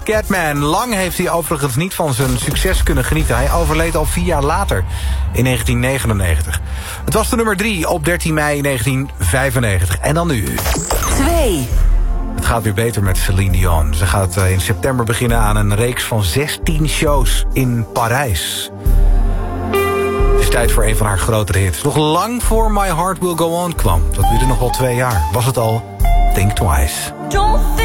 Scatman. Lang heeft hij overigens niet van zijn succes kunnen genieten. Hij overleed al 4 jaar later, in 1999. Het was de nummer 3 op 13 mei 1995. En dan nu. 2. Het gaat weer beter met Celine Dion. Ze gaat in september beginnen aan een reeks van 16 shows in Parijs. Het is tijd voor een van haar grotere hits. Nog lang voor My Heart Will Go On kwam. Dat duurde nog wel 2 jaar. Was het al Think Twice. Don't think